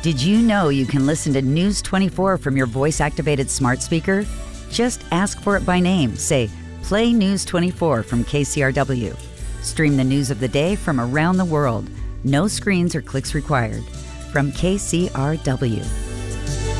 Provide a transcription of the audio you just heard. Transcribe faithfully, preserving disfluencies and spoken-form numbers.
Did you know you can listen to News twenty-four from your voice-activated smart speaker? Just ask for it by name. Say, "Play News twenty-four from K C R W." Stream the news of the day from around the world. No screens or clicks required. From K C R W.